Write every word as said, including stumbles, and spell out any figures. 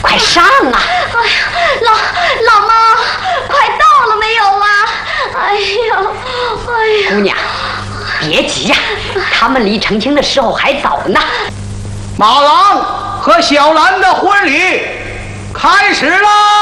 快上啊！ 哎呀，老老妈，快到了没有啊？哎呀，哎呀， 姑娘，别急呀、啊，他们离成亲的时候还早呢。 马郎和小兰的婚礼开始啦！